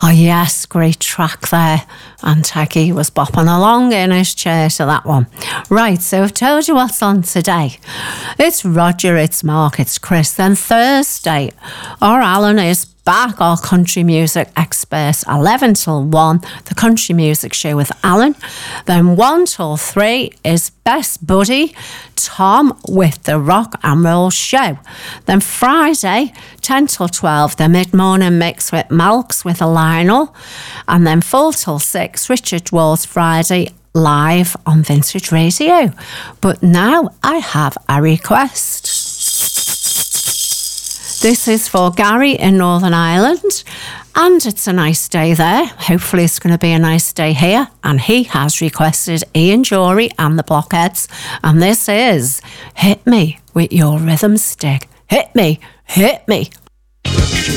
Oh yes, great track there. And Teggy was bopping along in his chair to that one. Right, so I've told you what's on today. It's Roger, it's Mark, it's Chris. Then Thursday, our Alan is back, our country music expert, 11 till 1, the country music show with Alan. Then 1 till 3 is Best Buddy, Tom, with the rock and roll show. Then Friday, 10 till 12, the mid-morning mix with Malks with a Lionel. And then 4 till 6, Richard Wall's Friday live on Vintage Radio. But now I have a request. This is for Gary in Northern Ireland, and it's a nice day there. Hopefully it's going to be a nice day here. And he has requested Ian Jory and the Blockheads, and this is Hit Me With Your Rhythm Stick. Hit me, hit me. Hit